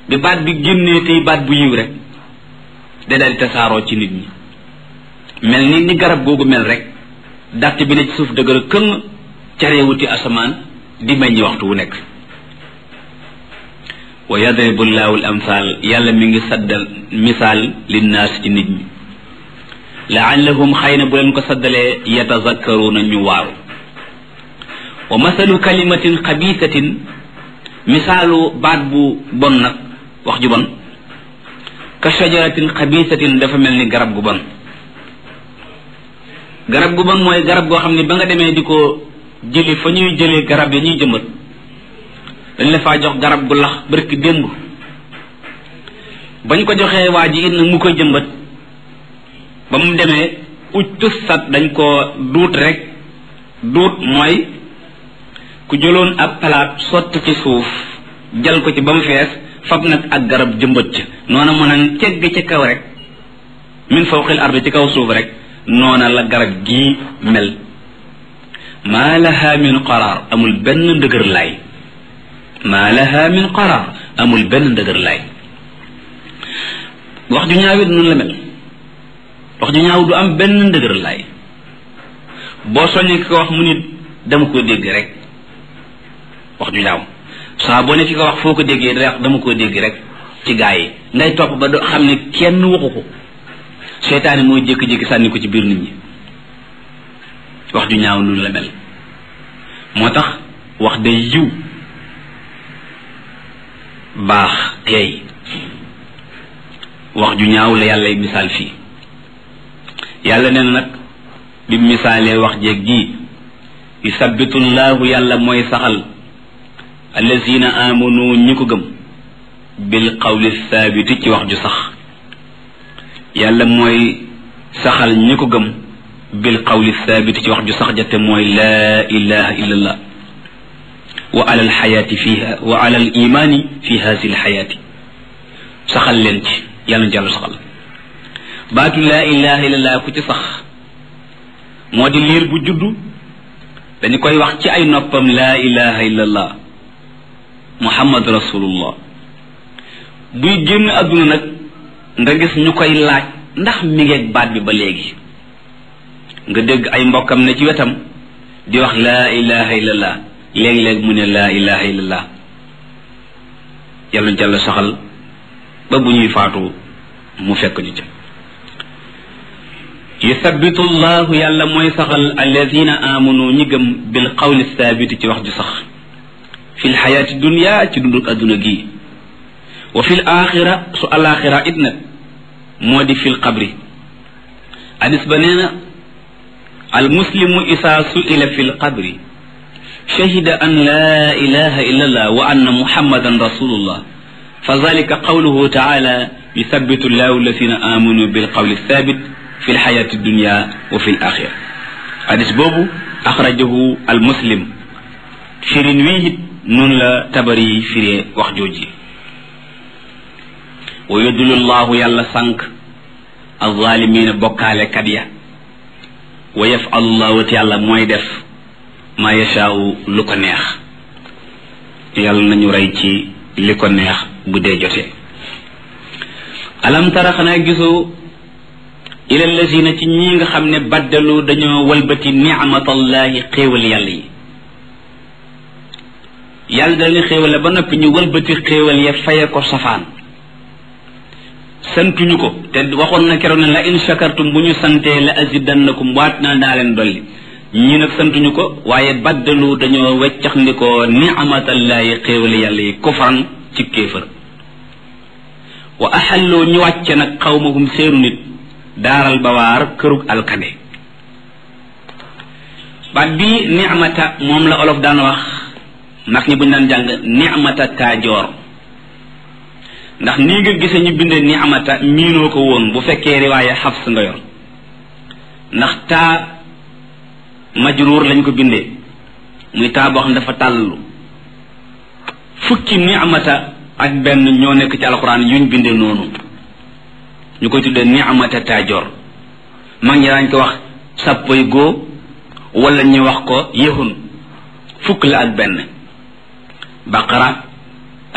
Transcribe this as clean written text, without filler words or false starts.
bi baat bi génnee tey baat bu yiw rek da daal di tasaaroo ci nit ñi mel ni garab googu mel rek dàtt bi ne ci suuf dëgër këng careewuti asamaan di meññi waxtu wu nekk wa yadribu llahu al amsal yàlla mi ngi saddal misaal linnaas ci nit ñi laallahum xëy na bu leen ko saddalee yatazakkaruuna ñu waaru wa masalu kalimatin xabiisatin misaalu baat bu bon nag wax ju bon ka shajaratin xabiisatin dafa mel ni garab gu bon garab gu bon mooy garab goo xam ne ba nga demee di ko jëli fa ñuy jëlee garab ya ñuy jëmbat dañ la faa jox garab gu lax barki démb bañ ko joxee waa ji it nag mu koy jëmbat ba mu demee uctus sat dañ ko duut rek duut mooy ku jëloon ab palaat sotti ci suuf jal ko ci ba mu fees fab nag ak garab jëmbat ca noona mën a cegg ci kaw rek min fawqil ardi ci kaw suuf rek noona la garab gii mel maa laha min qaraar amul benn ndëgër laay maa laha min qaraar amul benn ndëgër laay wax ju ñaaw it noonu la mel wax ju ñaaw du am benn ndëgër laay boo soññee ki ko wax mu nit dama ko dégg rek wax ju ñaaw saa boo ne ki ko wax foo ko déggee dama ko dégg rek ci gaa yi ngay topp ba do xam ne kenn waxu ko seytaane mooy jékki-jékki sànni ko ci biir nit ñi wax ju ñaaw noonu la mel moo tax wax day yiw baax teey wax ju ñaaw la yàlla misaal fii yàlla nee na nag bi misaalee wax jeeg gi yusabbitu llaahu yàlla mooy saxal allazina amanu ñi ko gëm bil qawli thabiti ci wax ju sax yàlla mooy saxal ñi ko gëm bil qawli thabiti ci wax ju sax jate mooy laa ilaha illa allah wa ala alxayaati fiha wa ala al imaani fi haasi alxayaati saxal leen ci yàlla na jàll saxal baatu laa ilaha illa allah ku ci sax moo di liir bu juddu dañu koy wax ci ay noppam laa ilaha illa allah muhammad rasulullah buy génn adduna nag nga gis ñu koy laaj ndax mi ngeeg baat bi ba léegi nga dégg ay mbokkam ne ci wetam di wax laa ilaha illallah léeg-léeg mu ne laa ilaha illallah yàlla jàll saxal ba bu ñuy faatu mu fekk ñu ca yuthabitu llahu yàlla mooy saxal alladina amanu ñi gëm bil qawli thabiti ci wax ju sax fi lxayaati dunia ci dundu adduna gi wa fi l axira su alaxira it nag moo di fi l qabri hadis ba nee na al muslimu isa suila fi l qabri shahida an la ilaha illa allah wa anna muhammadan rasulullah fa zalika qawluhu taala yuthabitu llahu alladina amanu bil qawli thabit fi lxayaati dunia wa fi l axira hadis boobu axrajahu al muslim firin wii it noonu la tabari firee wax jooji wa yudlu llahu yàlla sànq alzalimina bokkaale kat ya wa yafalu llahu te yàlla mooy def ma yashaau lu ko neex yàlla nañu rey ci li ko neex bu dee jotee alam tara xanaa gisoo ila lazina ci ñi nga xam ne baddalu dañoo walbati nicmatallahi xéewal yàlla yi yàlla da leen xéewale ba noppi ñu walbati xéewal ya faye ko safaan santuñu ko te waxoon na keroog ne la in shakartum bu ñu santee la azidannakum waat naa daa leen dolli ñii nag santuñu ko waaye baddalu dañoo weccax ni ko nicmatallahi xéewali yàlla yi kufran ci kéefër wa axalloo ñu wàcce nag xawmahum seenu nit daaral bawaar kërug alkande baat bi nicmata moom la olof daan wax mag ñi buñ daan jàng nicmata taajoor ndax nii nga gisee ñu bindee nicmata miinoo ko woon bu fekkee riwaaye xafs nga yor ndax taa majruur lañ ko bindee muy taa boo xam dafa tàllalu fukki nicmata ak benn ñoo nekk ci alxuraan yuñ bindee noonu ñu koy tuddee nicmata taajoor mag ñi daañ ko wax sàppoy góo wala ñu wax ko yëhun fukk la ak benn baqara